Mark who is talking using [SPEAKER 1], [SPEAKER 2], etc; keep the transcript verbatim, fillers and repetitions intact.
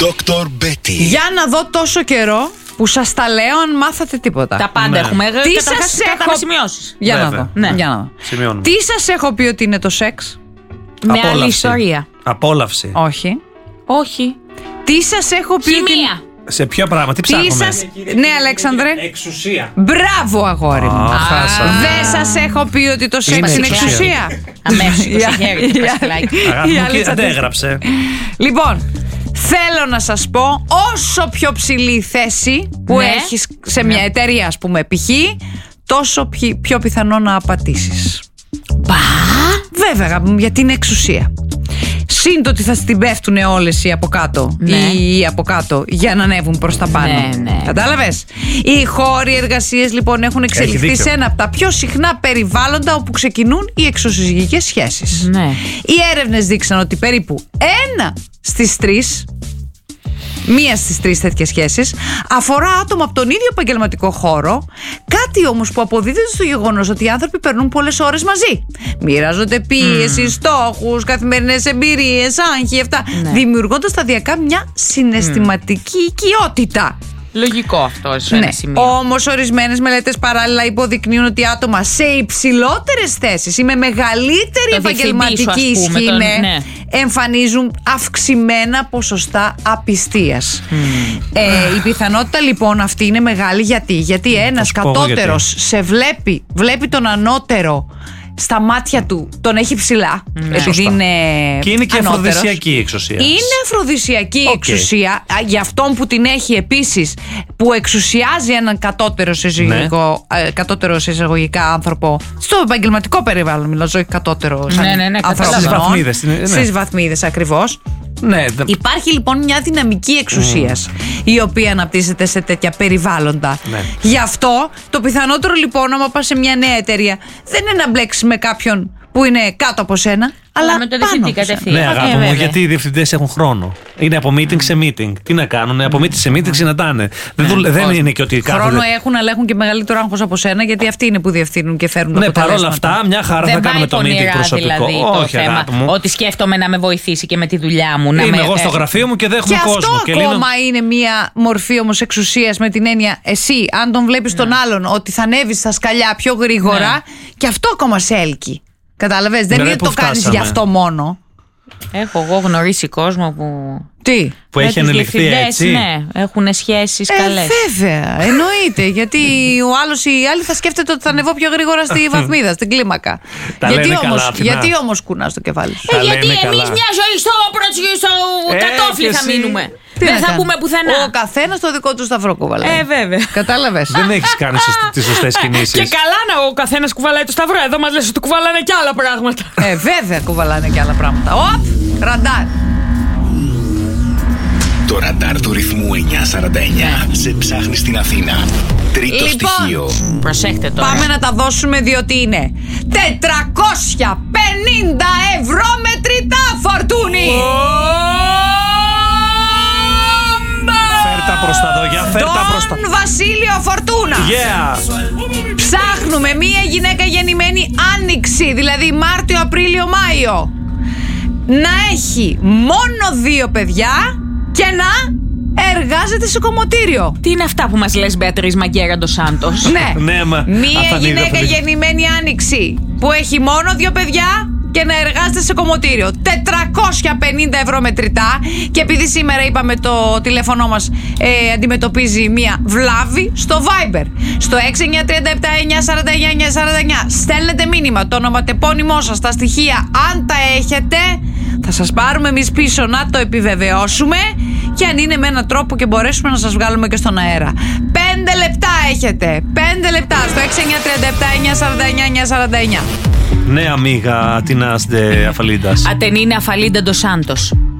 [SPEAKER 1] Δόκτωρ Μπέτι.
[SPEAKER 2] Για να δω τόσο καιρό που σας τα λέω αν μάθατε τίποτα.
[SPEAKER 3] Τα πάντα
[SPEAKER 2] ναι.
[SPEAKER 3] έχουμε.
[SPEAKER 2] Τι σας έχω...
[SPEAKER 3] σημειώσεις.
[SPEAKER 2] Για να δω.
[SPEAKER 3] Ναι.
[SPEAKER 2] Για να δω.
[SPEAKER 4] Σημειώνουμε.
[SPEAKER 2] Τι σας έχω πει ότι είναι το σεξ?
[SPEAKER 3] Με άλλη ιστορία.
[SPEAKER 4] Απόλαυση.
[SPEAKER 2] Όχι.
[SPEAKER 3] Όχι.
[SPEAKER 2] Τι σας έχω πει?
[SPEAKER 3] Χημεία.
[SPEAKER 2] Ότι...
[SPEAKER 4] Σε ποια πράγμα, τι ψάχνουμε?
[SPEAKER 2] Σας... Ναι, Αλέξανδρε.
[SPEAKER 4] Εξουσία.
[SPEAKER 2] Μπράβο, αγόρι μου.
[SPEAKER 4] Α, χάσα.
[SPEAKER 2] Δεν σας έχω πει ότι το σεξ είναι, είναι εξουσία?
[SPEAKER 3] Αμέσως το χέρι, το πασχλάκι.
[SPEAKER 4] Αγάπη μου, και αντέγραψε.
[SPEAKER 2] Λοιπόν, θέλω να σας πω, όσο πιο ψηλή η θέση που
[SPEAKER 3] ναι.
[SPEAKER 2] έχεις σε μια ναι. εταιρεία, ας πούμε, π.χ., τόσο πιο πιθανό να απατήσεις.
[SPEAKER 3] Μπα!
[SPEAKER 2] Βέβαια, γιατί είναι εξουσία. Συν το ότι θα στην πέφτουν όλες οι από κάτω, ναι. ή οι από κάτω για να ανέβουν προς τα πάνω.
[SPEAKER 3] Ναι, ναι.
[SPEAKER 2] Κατάλαβες? Οι χώροι εργασίες λοιπόν έχουν εξελιχθεί σε ένα από τα πιο συχνά περιβάλλοντα όπου ξεκινούν οι εξωσυζυγικές σχέσεις.
[SPEAKER 3] Ναι.
[SPEAKER 2] Οι έρευνες δείξαν ότι περίπου ένα στις τρεις, μία στις τρεις τέτοιες σχέσεις αφορά άτομα από τον ίδιο επαγγελματικό χώρο. Κάτι όμως που αποδίδεται στο γεγονός ότι οι άνθρωποι περνούν πολλές ώρες μαζί. Μοιράζονται πίεση, mm. στόχους, καθημερινές εμπειρίες, άγχη, αυτά. Ναι. Δημιουργώντας σταδιακά μια συναισθηματική mm. οικειότητα.
[SPEAKER 3] Λογικό αυτό σε ένα
[SPEAKER 2] ναι.
[SPEAKER 3] σημείο.
[SPEAKER 2] Όμως ορισμένες μελέτες παράλληλα υποδεικνύουν ότι άτομα σε υψηλότερες θέσεις ή με μεγαλύτερη επαγγελματική ισχύ τον... ναι, εμφανίζουν αυξημένα ποσοστά απιστίας. Mm. Ε, η πιθανότητα λοιπόν αυτή είναι μεγάλη. Γιατί, γιατί ένας κατώτερος γιατί. σε βλέπει, βλέπει τον ανώτερο στα μάτια του, τον έχει ψηλά.
[SPEAKER 3] Ναι.
[SPEAKER 2] Επειδή είναι
[SPEAKER 4] και είναι και
[SPEAKER 2] ανώτερος.
[SPEAKER 4] αφροδισιακή εξουσία.
[SPEAKER 2] Είναι αφροδισιακή
[SPEAKER 4] okay.
[SPEAKER 2] εξουσία για αυτόν που την έχει επίσης, που εξουσιάζει έναν κατώτερο σε εισαγωγικό, ναι. ε, κατώτερο σε εισαγωγικά άνθρωπο στο επαγγελματικό περιβάλλον. Μιλάω, όχι κατώτερο σαν
[SPEAKER 3] ναι, ναι, ναι,
[SPEAKER 2] ανθρώπινο.
[SPEAKER 4] Στις βαθμίδες. Ναι.
[SPEAKER 2] Στις βαθμίδες ακριβώς.
[SPEAKER 4] Ναι,
[SPEAKER 2] υπάρχει λοιπόν μια δυναμική εξουσίας mm. η οποία αναπτύσσεται σε τέτοια περιβάλλοντα.
[SPEAKER 4] Ναι.
[SPEAKER 2] Γι' αυτό το πιθανότερο λοιπόν, άμα πας σε μια νέα εταιρεία, δεν είναι να μπλέξεις με κάποιον που είναι κάτω από σένα, αλλά
[SPEAKER 3] με το διευθυντή κατευθείαν.
[SPEAKER 4] Ναι, αγάπη μου, γιατί οι διευθυντές έχουν χρόνο. Είναι από meeting mm. σε meeting. Τι να κάνουν, από meeting σε meeting συναντάνε. Δεν, δουλ... δεν είναι και ότι κάθονται.
[SPEAKER 2] Χρόνο έχουν, αλλά έχουν και μεγαλύτερο άγχος από σένα, γιατί αυτοί είναι που διευθύνουν και φέρνουν τα
[SPEAKER 4] ναι,
[SPEAKER 2] αποτελέσματα.
[SPEAKER 4] Ναι, παρόλα αυτά, μια χαρά
[SPEAKER 3] δεν
[SPEAKER 4] θα κάνουμε το meeting προσωπικό.
[SPEAKER 3] Δηλαδή,
[SPEAKER 4] όχι,
[SPEAKER 3] το
[SPEAKER 4] αγάπη μου.
[SPEAKER 3] Ότι σκέφτομαι να με βοηθήσει και με τη δουλειά μου. Να
[SPEAKER 4] είμαι
[SPEAKER 3] με...
[SPEAKER 4] εγώ στο γραφείο μου και δέχομαι
[SPEAKER 2] και
[SPEAKER 4] κόσμο.
[SPEAKER 2] Αυτό
[SPEAKER 4] και
[SPEAKER 2] ακόμα
[SPEAKER 4] λύνω...
[SPEAKER 2] είναι μια μορφή όμως εξουσίας, με την έννοια εσύ, αν τον βλέπεις ναι. τον άλλον ότι θα ανέβεις στα σκαλιά πιο γρήγορα, ναι. και αυτό ακόμα σε έλκει. Κατάλαβες, δεν είναι το κάνεις γι' αυτό μόνο.
[SPEAKER 3] Έχω εγώ γνωρίσει κόσμο που.
[SPEAKER 2] Τι?
[SPEAKER 4] Που έχει ανελιχθεί έτσι.
[SPEAKER 3] Ναι, έχουν σχέσεις
[SPEAKER 2] ε,
[SPEAKER 3] καλές.
[SPEAKER 2] Βέβαια, εννοείται. Γιατί ο άλλος ή η άλλη θα σκέφτεται ότι θα ανεβώ πιο γρήγορα στη βαθμίδα, στην κλίμακα. γιατί, όμως, καλά, γιατί όμως κουνάς το κεφάλι σου?
[SPEAKER 3] Ε, γιατί εμείς μια ζωή στο, στο ε, κατόφλι θα μείνουμε.
[SPEAKER 2] Τι
[SPEAKER 3] δεν θα κάνω. πούμε πουθενά.
[SPEAKER 2] Ο καθένας το δικό του σταυρό κουβαλάει.
[SPEAKER 3] Ε, βέβαια.
[SPEAKER 2] Κατάλαβες.
[SPEAKER 4] Δεν έχεις κάνει τις σωστές κινήσεις.
[SPEAKER 3] Και καλά να ο καθένας κουβαλάει το σταυρό. Εδώ μας λες ότι κουβαλάνε και άλλα πράγματα.
[SPEAKER 2] Ε, βέβαια κουβαλάνε και άλλα πράγματα. Οπ, ραντάρ.
[SPEAKER 1] Το ραντάρ του ρυθμού εννιακόσια σαράντα εννιά σε ψάχνει στην Αθήνα. Τρίτο
[SPEAKER 2] λοιπόν,
[SPEAKER 1] στοιχείο.
[SPEAKER 3] Προσέχτε τώρα.
[SPEAKER 2] Πάμε να τα δώσουμε, διότι είναι τετρακόσια πενήντα ευρώ μετρητά, Φορτούνη.
[SPEAKER 4] Φέρτα προς τα δόγια, φέρτα προς τα...
[SPEAKER 2] Τον Βασίλειο Φορτούνα.
[SPEAKER 4] Yeah.
[SPEAKER 2] Ψάχνουμε μία γυναίκα γεννημένη Άνοιξη, δηλαδή Μάρτιο, Απρίλιο, Μάιο, να έχει μόνο δύο παιδιά και να εργάζεται σε κομμωτήριο.
[SPEAKER 3] Τι είναι αυτά που μας λες, Μπέατρις Μαγκέρα ντος Σάντος?
[SPEAKER 2] Ναι,
[SPEAKER 4] ναι, μα,
[SPEAKER 2] μία γυναίκα γεννημένη Άνοιξη που έχει μόνο δύο παιδιά και να εργάζεται σε κομμωτήριο. τετρακόσια πενήντα ευρώ μετρητά. Και επειδή σήμερα είπαμε το τηλέφωνο μας ε, αντιμετωπίζει μία βλάβη, στο Viber στο έξι εννιά τρία επτά εννιά σαράντα εννιά εννιά σαράντα εννιά στέλνετε μήνυμα, το ονοματεπώνυμό σας, τα στοιχεία, αν τα έχετε θα σας πάρουμε εμείς πίσω να το επιβεβαιώσουμε, και αν είναι με έναν τρόπο και μπορέσουμε να σας βγάλουμε και στον αέρα. Πέντε λεπτά έχετε. Πέντε λεπτά στο έξι εννιά τρία επτά εννιά σαράντα εννιά εννιά σαράντα εννιά.
[SPEAKER 4] Ναι, αμίγα, Ατινάς δε Αφαλίντας.
[SPEAKER 3] Ατενίνε Αφαλίντα ντος Σάντος.